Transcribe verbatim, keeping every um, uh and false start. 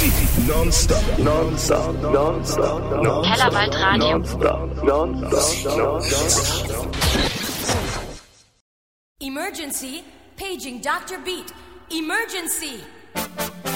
Non-stop, non-stop, non-stop, non-stop. Kellerwaldradio. Non-stop, non-stop, non-stop. Emergency, paging Doctor Beat. Emergency.